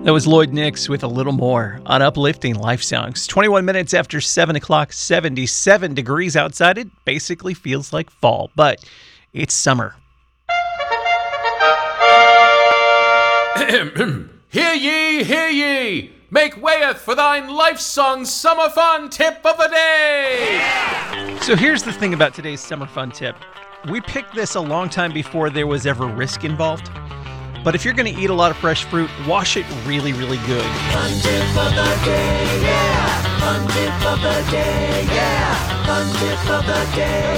That was Lloyd Nix with A Little More on Uplifting Life Songs. 21 minutes after 7 o'clock, 77 degrees outside. It basically feels like fall, but it's summer. Hear ye, hear ye! Make wayeth for thine life song summer fun tip of the day! So here's the thing about today's summer fun tip. We picked this a long time before there was ever risk involved. But if you're going to eat a lot of fresh fruit, wash it really, really good. Fun tip of the day, yeah! Fun tip of the day, yeah! Fun tip of the day,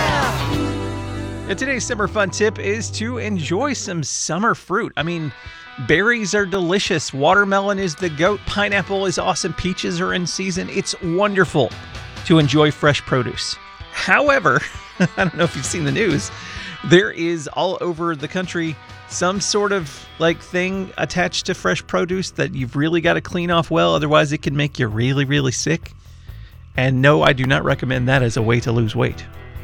yeah! And today's summer fun tip is to enjoy some summer fruit. I mean, berries are delicious. Watermelon is the goat. Pineapple is awesome. Peaches are in season. It's wonderful to enjoy fresh produce. However, I don't know if you've seen the news, there is all over the country some sort of thing attached to fresh produce that you've really got to clean off well, otherwise it can make you really, really sick. And no, I do not recommend that as a way to lose weight.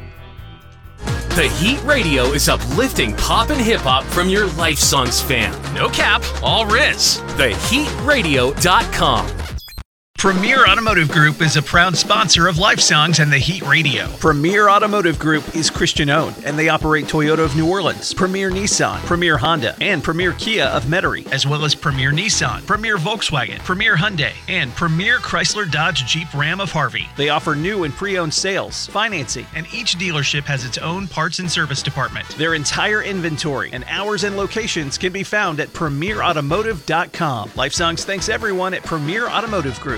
The Heat Radio is uplifting pop and hip-hop from your Life Songs fan. No cap, all Riz. TheHeatRadio.com. Premier Automotive Group is a proud sponsor of Life Songs and the Heat Radio. Premier Automotive Group is Christian-owned, and they operate Toyota of New Orleans, Premier Nissan, Premier Honda, and Premier Kia of Metairie, as well as Premier Nissan, Premier Volkswagen, Premier Hyundai, and Premier Chrysler Dodge Jeep Ram of Harvey. They offer new and pre-owned sales, financing, and each dealership has its own parts and service department. Their entire inventory and hours and locations can be found at PremierAutomotive.com. Life Songs thanks everyone at Premier Automotive Group.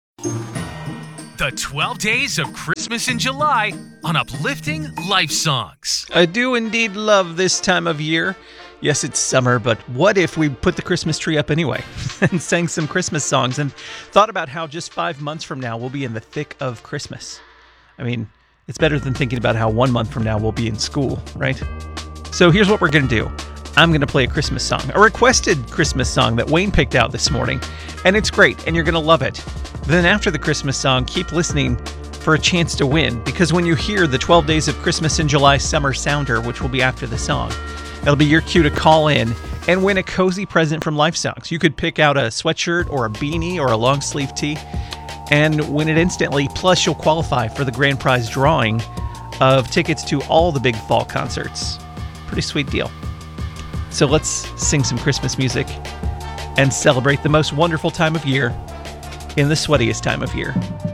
The 12 Days of Christmas in July on Uplifting Life Songs. I do indeed love this time of year. Yes, it's summer, but what if we put the Christmas tree up anyway and sang some Christmas songs and thought about how just 5 months from now we'll be in the thick of Christmas? I mean, it's better than thinking about how 1 month from now we'll be in school, right? So here's what we're going to do. I'm going to play a Christmas song, a requested Christmas song that Wayne picked out this morning, and it's great, and you're going to love it. Then after the Christmas song, keep listening for a chance to win, because when you hear the 12 Days of Christmas in July Summer Sounder, which will be after the song, that'll be your cue to call in and win a cozy present from Life Songs. You could pick out a sweatshirt or a beanie or a long sleeve tee and win it instantly, plus you'll qualify for the grand prize drawing of tickets to all the big fall concerts. Pretty sweet deal. So let's sing some Christmas music and celebrate the most wonderful time of year in the sweatiest time of year.